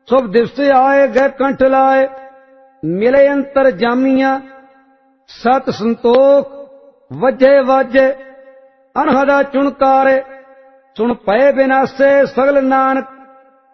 शुभ दिवस आए गए कंठ लाए, मिले अंतर जामिया, सत संतोख वजे वाजे, अनहदा चुनकारे, सुन पए बिनासे सगल नानक,